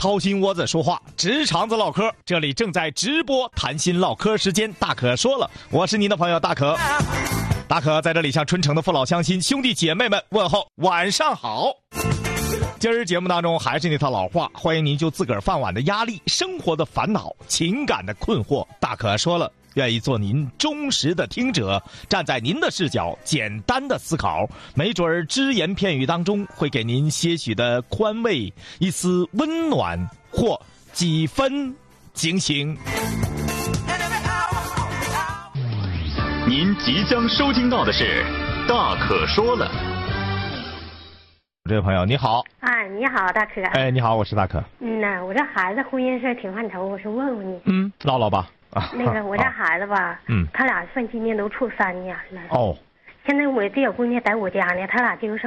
掏心窝子说话，直肠子唠嗑，这里正在直播谈心唠嗑时间，大可说了，我是您的朋友大可。大可在这里向春城的父老乡亲、兄弟姐妹们问候晚上好。今儿节目当中还是那套老话，欢迎您就自个儿饭碗的压力、生活的烦恼、情感的困惑，大可说了，愿意做您忠实的听者，站在您的视角简单的思考，没准儿只言片语当中会给您些许的宽慰，一丝温暖或几分警醒。 您即将收听到的是大可说了。 这位朋友你好。 哎，你好大可。 哎，你好，我是大可。 我这孩子婚姻事挺犯愁，我说问问你。 唠唠吧。 那个我这孩子吧，他俩算今年都处3年了。 哦。 现在我这小姑娘在我家呢，他俩就